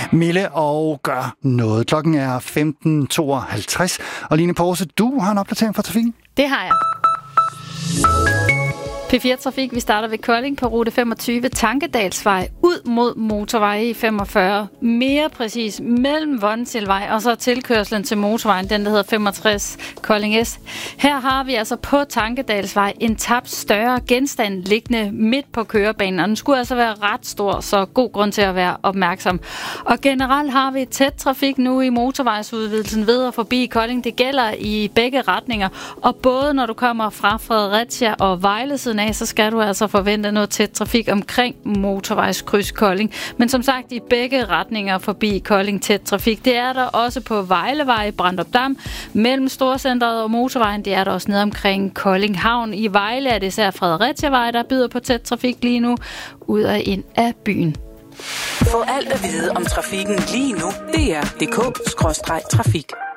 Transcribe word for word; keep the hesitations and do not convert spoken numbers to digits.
Mille og gør noget. Klokken er femten tooghalvtreds. Og Line Porse, du har en opdatering fra trafikken? Det har jeg. P fire Trafik, vi starter ved Kolding på rute femogtyve, Tankedalsvej, ud mod motorvej E femogfyrre. Mere præcis mellem Vonsilvej og så tilkørslen til motorvejen, den der hedder femogtres Kolding S. Her har vi altså på Tankedalsvej en tabt større genstand liggende midt på kørebanen, og den skulle altså være ret stor, så god grund til at være opmærksom. Og generelt har vi tæt trafik nu i motorvejsudvidelsen ved og forbi Kolding. Det gælder i begge retninger, og både når du kommer fra Fredericia og Vejle siden af, så skal du altså forvente noget tæt trafik omkring motorvejskryds Kolding. Men som sagt, i begge retninger forbi Kolding tæt trafik. Det er der også på Vejlevej, Brandrup Dam, mellem Storcentret og motorvejen. Det er der også nede omkring Kolding Havn. I Vejle er det især Fredericiavej, der byder på tæt trafik lige nu, ud og ind af byen. Få alt at vide om trafikken lige nu. D R punktum d k skråstreg trafik.